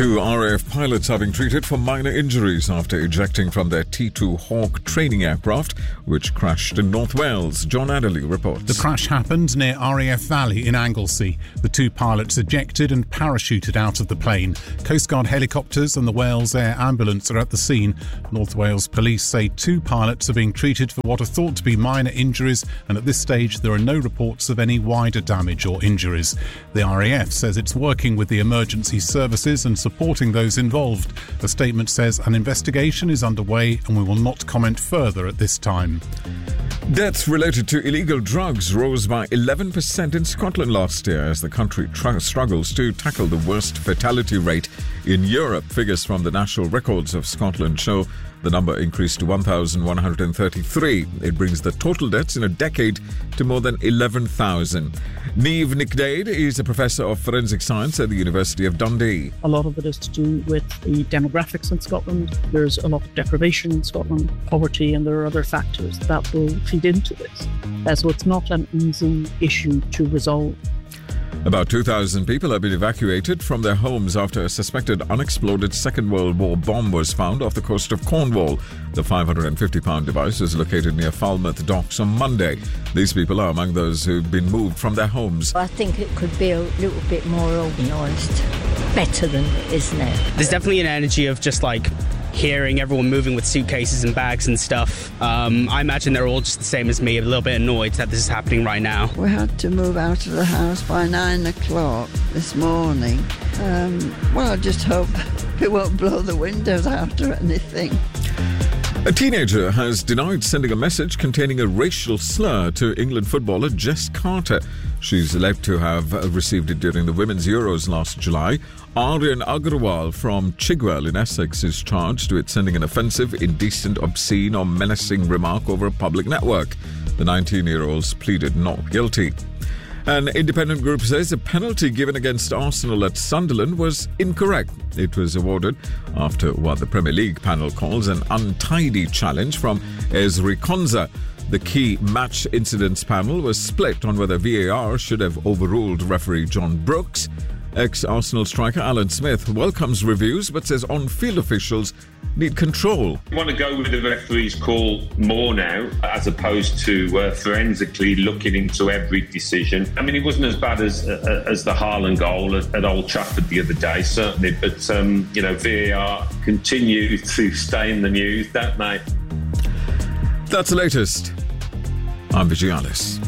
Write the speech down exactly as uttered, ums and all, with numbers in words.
Two R A F pilots are being treated for minor injuries after ejecting from their T two Hawk training aircraft, which crashed in North Wales. John Adderley reports. The crash happened near R A F Valley in Anglesey. The two pilots ejected and parachuted out of the plane. Coast Guard helicopters and the Wales Air Ambulance are at the scene. North Wales Police say two pilots are being treated for what are thought to be minor injuries, and at this stage there are no reports of any wider damage or injuries. The R A F says it's working with the emergency services and supporting those involved. The statement says an investigation is underway and we will not comment further at this time. Deaths related to illegal drugs rose by eleven percent in Scotland last year as the country tr- struggles to tackle the worst fatality rate in Europe. Figures from the National Records of Scotland show the number increased to one thousand one hundred thirty-three. It brings the total deaths in a decade to more than eleven thousand. Niamh Nicdade is a professor of forensic science at the University of Dundee. A lot of it is to do with the demographics in Scotland. There's a lot of deprivation in Scotland, poverty, and there are other factors that will feed into this. Uh, so it's not an easy issue to resolve. About two thousand people have been evacuated from their homes after a suspected unexploded Second World War bomb was found off the coast of Cornwall. The five hundred fifty pound device was located near Falmouth docks on Monday. These people are among those who've been moved from their homes. I think it could be a little bit more organised, better than it is now. There's definitely an energy of just like hearing everyone moving with suitcases and bags and stuff. Um, I imagine they're all just the same as me, a little bit annoyed that this is happening right now. We had to move out of the house by nine o'clock this morning. Um, well, I just hope it won't blow the windows out or anything. A teenager has denied sending a message containing a racial slur to England footballer Jess Carter. She's alleged to have received it during the Women's Euros last July. Aryan Agrawal from Chigwell in Essex is charged with sending an offensive, indecent, obscene or menacing remark over a public network. The nineteen-year-olds pleaded not guilty. An independent group says the penalty given against Arsenal at Sunderland was incorrect. It was awarded after what the Premier League panel calls an untidy challenge from Ezri Konsa. The key match incidents panel was split on whether V A R should have overruled referee John Brooks. Ex-Arsenal striker Alan Smith welcomes reviews but says on-field officials need control. We want to go with the referee's call more now, as opposed to uh, forensically looking into every decision. I mean, it wasn't as bad as uh, as the Haaland goal at, at Old Trafford the other day, certainly. But, um, you know, V A R continue to stay in the news, don't they? That's the latest. I'm Vijay Alice.